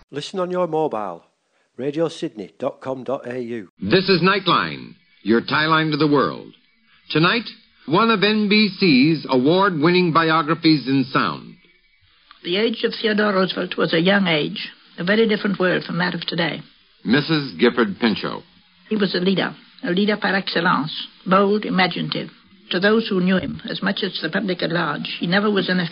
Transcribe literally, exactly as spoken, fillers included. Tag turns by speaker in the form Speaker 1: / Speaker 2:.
Speaker 1: Listen on your mobile. radio sydney dot com dot a u.
Speaker 2: This is Nightline, your tie line to the world. Tonight, one of N B C's award-winning biographies in sound.
Speaker 3: The age of Theodore Roosevelt was a young age, a very different world from that of today.
Speaker 2: Missus Gifford Pinchot.
Speaker 3: He was a leader, a leader par excellence, bold, imaginative. To those who knew him, as much as the public at large, he never was anything